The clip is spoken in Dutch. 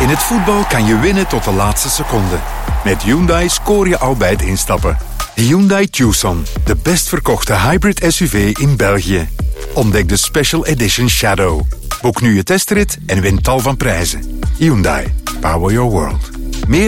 In het voetbal kan je winnen tot de laatste seconde. Met Hyundai scoor je al bij het instappen. Hyundai Tucson, de best verkochte hybrid SUV in België. Ontdek de Special Edition Shadow. Boek nu je testrit en win tal van prijzen. Hyundai, power your world.